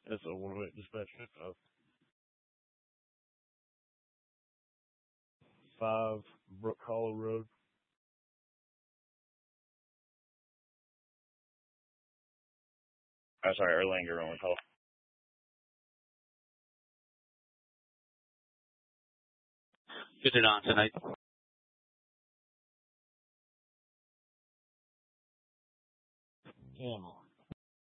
That's a 108 dispatch 5 Brook Hollow Road. I'm sorry, Erlanger only call. Get it on tonight. Damn.